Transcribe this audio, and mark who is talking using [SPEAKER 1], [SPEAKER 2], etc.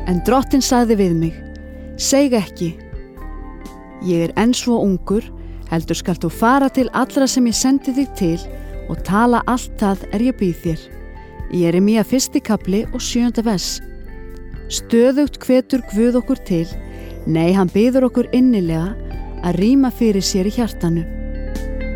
[SPEAKER 1] En Drottinn sagði við mig, seg ekki, ég enn svo ungur, heldur skalt þú fara til allra sem ég sendi þig til og tala allt það ég býð þér. Jeremía 1. kafli og 7. vers. Stöðugt hvetur Guð okkur til, nei, hann biður okkur innilega að rýma fyrir sér í hjartanu.